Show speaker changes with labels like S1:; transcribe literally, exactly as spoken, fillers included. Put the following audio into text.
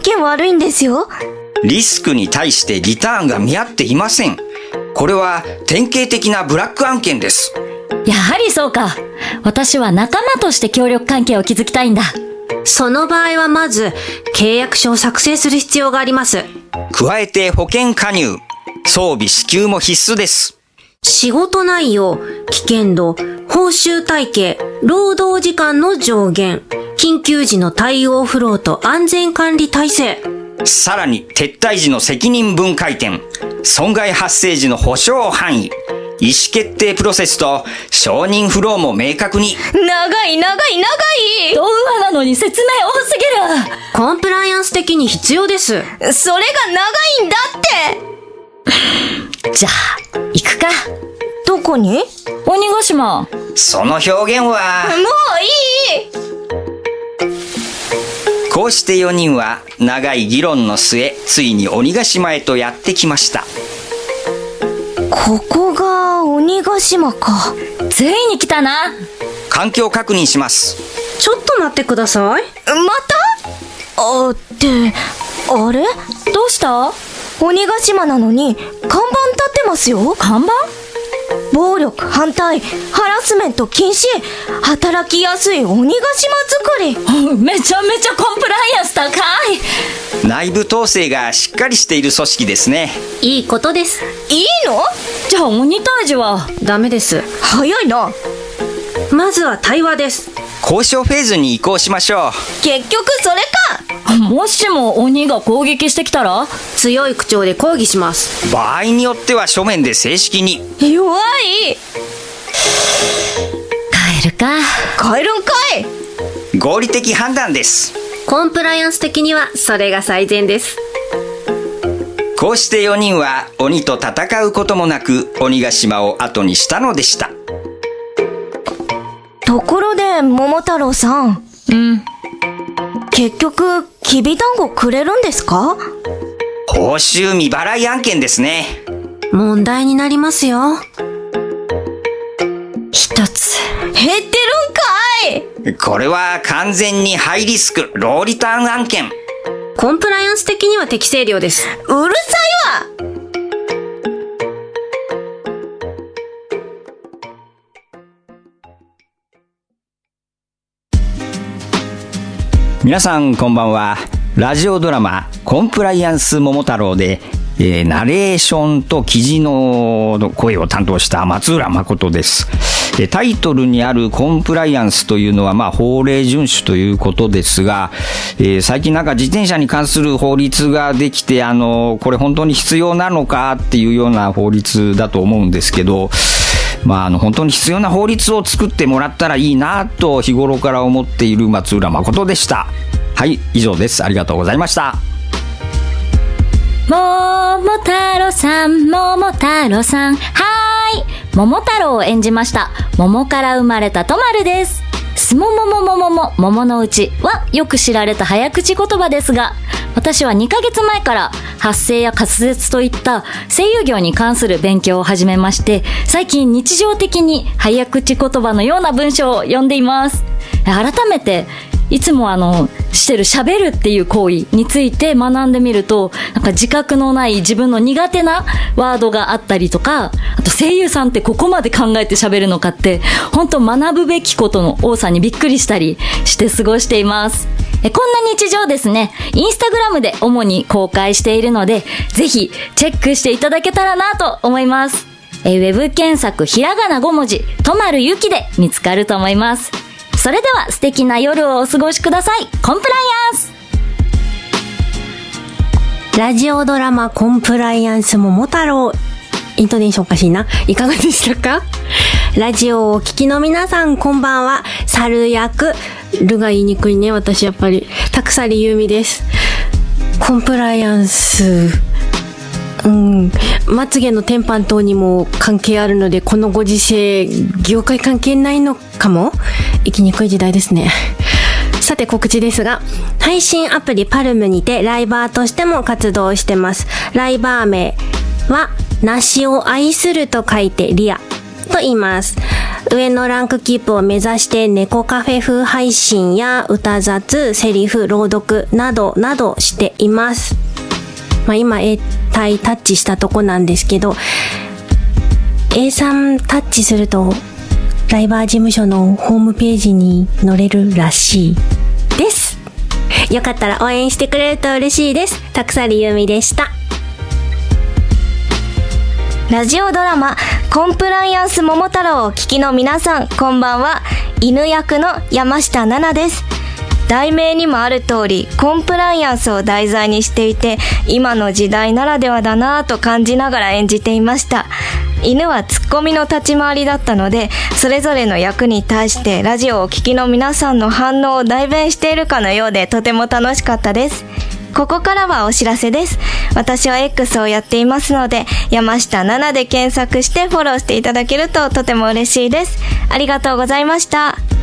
S1: け悪いんですよ。
S2: リスクに対してリターンが見合っていません。これは典型的なブラック案件です。
S3: やはりそうか。私は仲間として協力関係を築きたいんだ。
S4: その場合はまず契約書を作成する必要があります。
S2: 加えて保険加入、装備支給も必須です。
S4: 仕事内容、危険度、報酬体系、労働時間の上限、緊急時の対応フローと安全管理体制。
S2: さらに撤退時の責任分解点、損害発生時の補償範囲、意思決定プロセスと承認フローも明確に。
S1: 長い長い長い。
S3: 童話なのに説明多すぎる。
S4: コンプライアンス的に必要です。
S1: それが長いんだ
S3: って。じゃあ行くか。
S1: どこに？
S3: 鬼ヶ島。
S2: その表現は
S1: もういい。
S2: こうしてよにんは長い議論の末、ついに鬼ヶ島へとやってきました。
S1: ここが鬼ヶ島か。
S3: ついに来たな。
S2: 環境確認します。
S4: ちょっと待ってください。
S1: また？あ、って、あれ？
S3: どうした？
S1: 鬼ヶ島なのに看板立ってますよ。
S3: 看板？
S1: 暴力反対、ハラスメント禁止、働きやすい鬼ヶ島作り。
S3: めちゃめちゃコンプライアンス高い。
S2: 内部統制がしっかりしている組織ですね。
S4: いいことです。
S1: いいの？
S3: じゃあ鬼退治は？
S4: ダメです。
S1: 早いな。
S4: まずは対話です。
S2: 交渉フェーズに移行しましょう。
S1: 結局それか。
S3: もしも鬼が攻撃してきたら？
S4: 強い口調で抗議します。
S2: 場合によっては書面で正式に。
S1: 弱い。
S3: 帰るか。
S1: 帰るんかい。
S2: 合理的判断です。
S4: コンプライアンス的にはそれが最善です。
S2: こうしてよにんは鬼と戦うこともなく鬼ヶ島を後にしたのでした。
S1: ところで桃太郎さん。
S3: うん。
S1: 結局きびだんごくれるんですか？
S2: 報酬未払い案件ですね。
S4: 問題になりますよ。
S3: 一つ
S1: 減ってるんかい。
S2: これは完全にハイリスクローリターン案件。
S4: コンプライアンス的には適正量です。
S1: うるさいわ。
S2: 皆さんこんばんは。ラジオドラマコンプライアンス桃太郎で、えー、ナレーションと記事の声を担当した松浦誠です。えー、タイトルにあるコンプライアンスというのはまあ法令遵守ということですが、えー、最近なんか自転車に関する法律ができて、あのこれ本当に必要なのかっていうような法律だと思うんですけど、まあ、あの本当に必要な法律を作ってもらったらいいなと日頃から思っている松浦誠でした。はい、以上です。ありがとうございました。
S3: 桃太郎さん、桃太郎さん、はーい、桃太郎を演じました桃から生まれたとまるです。すもももももも桃のうちはよく知られた早口言葉ですが、私はにかげつまえから発声や滑舌といった声優業に関する勉強を始めまして、最近日常的に早口言葉のような文章を読んでいます。改めていつもあのしてる喋るっていう行為について学んでみると、なんか自覚のない自分の苦手なワードがあったりとか、あと声優さんってここまで考えて喋るのかって本当学ぶべきことの多さにびっくりしたりして過ごしています。えこんな日常ですね、インスタグラムで主に公開しているので、ぜひチェックしていただけたらなと思います。えウェブ検索ひらがなごもじとまるゆきで見つかると思います。それでは素敵な夜をお過ごしください。コンプライアンス。
S4: ラジオドラマコンプライアンス桃太郎、イントネーションおかしいな。いかがでしたか？ラジオをお聞きの皆さんこんばんは。猿役、るが言いにくいね、私やっぱり。たくさりゆみです。コンプライアンス、うん、まつげの天板等にも関係あるので、このご時世業界関係ないのかも。生きにくい時代ですね。さて告知ですが、配信アプリパルムにてライバーとしても活動してます。ライバー名は梨を愛すると書いてリアと言います。 上のランクキープを目指して猫カフェ風配信や歌雑、セリフ、朗読などなどしています。まあ今 A 体タッチしたとこなんですけど、A さんタッチするとライバー事務所のホームページに載れるらしいです。よかったら応援してくれると嬉しいです。たくさりゆみでした。
S1: ラジオドラマコンプライアンス桃太郎をお聞きの皆さん、こんばんは。犬役の山下奈々です。題名にもある通りコンプライアンスを題材にしていて、今の時代ならではだなぁと感じながら演じていました。犬はツッコミの立ち回りだったので、それぞれの役に対してラジオをお聞きの皆さんの反応を代弁しているかのようで、とても楽しかったです。ここからはお知らせです。私は X をやっていますので、山下奈々で検索してフォローしていただけるととても嬉しいです。ありがとうございました。